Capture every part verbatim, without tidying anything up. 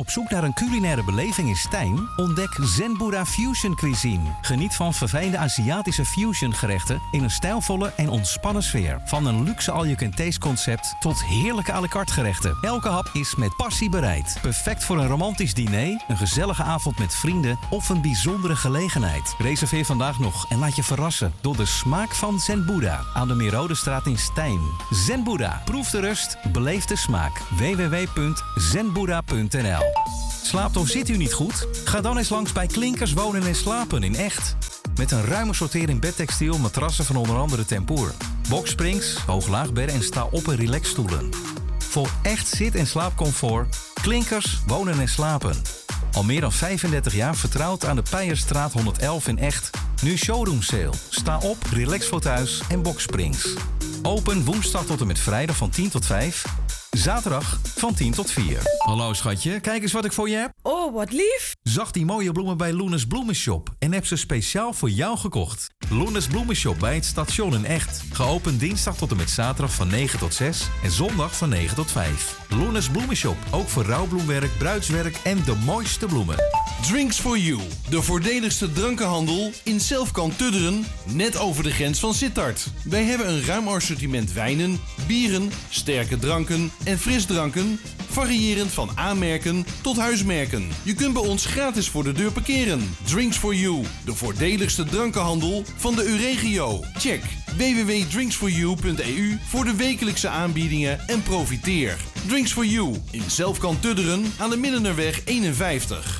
Op zoek naar een culinaire beleving in Stijn? Ontdek Zen Buddha Fusion Cuisine. Geniet van verfijnde Aziatische fusion gerechten in een stijlvolle en ontspannen sfeer. Van een luxe all-you-can-taste concept tot heerlijke à la carte gerechten. Elke hap is met passie bereid. Perfect voor een romantisch diner, een gezellige avond met vrienden of een bijzondere gelegenheid. Reserveer vandaag nog en laat je verrassen door de smaak van Zen Buddha aan de Meerrodestraat in Stijn. Zen Buddha. Proef de rust, beleef de smaak. w w w punt zen buddha punt n l. Slaapt of zit u niet goed? Ga dan eens langs bij Klinkers Wonen en Slapen in Echt. Met een ruime sortering bedtextiel, matrassen van onder andere Tempoor. Boxsprings, hoog-laagbedden en sta-op- en relaxstoelen. Voor echt zit- en slaapcomfort. Klinkers Wonen en Slapen. Al meer dan vijfendertig jaar vertrouwd aan de Peijerstraat honderdelf in Echt. Nu showroom sale. Sta op, relaxfauteuils en boxsprings. Open woensdag tot en met vrijdag van tien tot vijf. Zaterdag van tien tot vier. Hallo schatje, kijk eens wat ik voor je heb. Oh, wat lief. Zag die mooie bloemen bij Loenes Bloemenshop en heb ze speciaal voor jou gekocht. Loenes Bloemenshop bij het station in Echt. Geopend dinsdag tot en met zaterdag van negen tot zes en zondag van negen tot vijf. Loenes Bloemenshop, ook voor rouwbloemwerk, bruidswerk en de mooiste bloemen. Drinks for You, de voordeligste drankenhandel in Selfkant Tudderen, net over de grens van Sittard. Wij hebben een ruim assortiment wijnen, bieren, sterke dranken en frisdranken, variërend van aanmerken tot huismerken. Je kunt bij ons gratis voor de deur parkeren. Drinks for You, de voordeligste drankenhandel van de U-regio. Check w w w punt drinks for you punt e u voor de wekelijkse aanbiedingen en profiteer. Drinks for You in Selfkant Tudderen aan de Middenerweg eenenvijftig.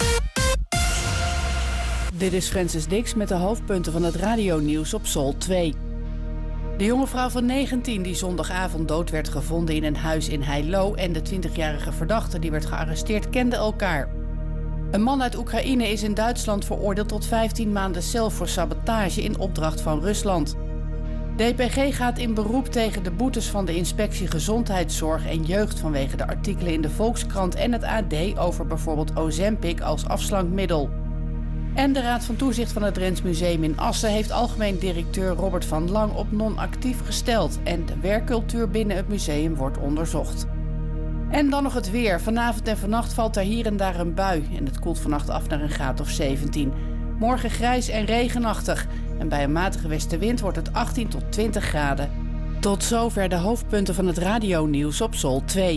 Dit is Francis Dix met de hoofdpunten van het radionieuws op Sol twee. De jonge vrouw van negentien die zondagavond dood werd gevonden in een huis in Heilo en de twintigjarige verdachte die werd gearresteerd kenden elkaar. Een man uit Oekraïne is in Duitsland veroordeeld tot vijftien maanden cel voor sabotage in opdracht van Rusland. D P G gaat in beroep tegen de boetes van de Inspectie Gezondheidszorg en Jeugd vanwege de artikelen in de Volkskrant en het A D over bijvoorbeeld Ozempic als afslankmiddel. En de Raad van Toezicht van het Drents Museum in Assen heeft algemeen directeur Robert van Lang op non-actief gesteld en de werkcultuur binnen het museum wordt onderzocht. En dan nog het weer. Vanavond en vannacht valt er hier en daar een bui en het koelt vannacht af naar een graad of zeventien. Morgen grijs en regenachtig en bij een matige westenwind wordt het achttien tot twintig graden. Tot zover de hoofdpunten van het radionieuws op Sol twee.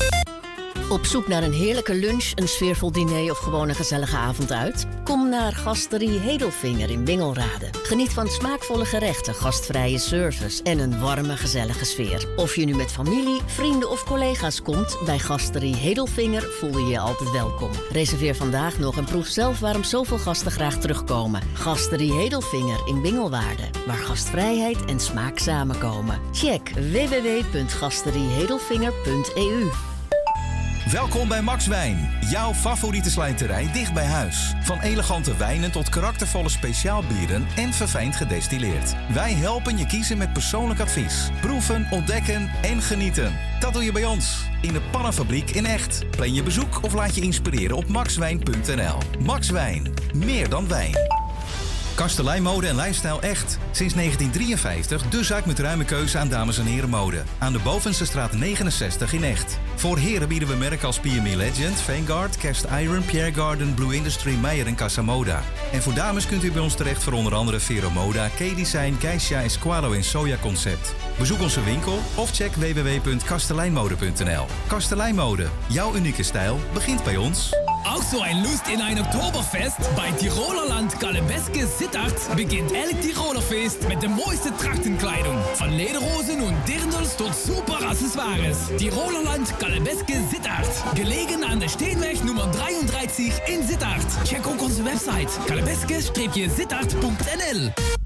Op zoek naar een heerlijke lunch, een sfeervol diner of gewoon een gezellige avond uit? Kom naar Gasterie Hedelvinger in Wingelrade. Geniet van smaakvolle gerechten, gastvrije service en een warme, gezellige sfeer. Of je nu met familie, vrienden of collega's komt, bij Gasterie Hedelvinger voel je je altijd welkom. Reserveer vandaag nog en proef zelf waarom zoveel gasten graag terugkomen. Gasterie Hedelvinger in Wingelwaarde, waar gastvrijheid en smaak samenkomen. Check w w w punt gasteriehedelvinger punt e u. Welkom bij Max Wijn, jouw favoriete slijterij dicht bij huis. Van elegante wijnen tot karaktervolle speciaalbieren en verfijnd gedestilleerd. Wij helpen je kiezen met persoonlijk advies. Proeven, ontdekken en genieten. Dat doe je bij ons, in de Pannenfabriek in Echt. Plan je bezoek of laat je inspireren op maxwijn punt n l. Max Wijn, meer dan wijn. Kastelein Mode en Lifestyle Echt. Sinds negentien drieënvijftig de zaak met ruime keuze aan dames en heren mode. Aan de Bovense straat negenenzestig in Echt. Voor heren bieden we merken als P M E Legend, Vanguard, Cast Iron, Pierre Garden, Blue Industry, Meijer en Casa Moda. En voor dames kunt u bij ons terecht voor onder andere Vero Moda, K-Design, Keisha, Esqualo en Soja Concept. Bezoek onze winkel of check w w w punt kasteleinmode punt n l. Kastelein Mode, jouw unieke stijl, begint bij ons. Auch so ein Lust in ein Oktoberfest? Bei Tirolerland Galebeske Sittard beginnt elk Tirolerfest mit der mooiste Trachtenkleidung. Von Lederhosen und Dirndls tot super Accessoires. Tirolerland Galebeske Sittard. Gelegen an der Steenweg Nummer drieëndertig in Sittard. Check ook onze website galebeske Sittard punt n l.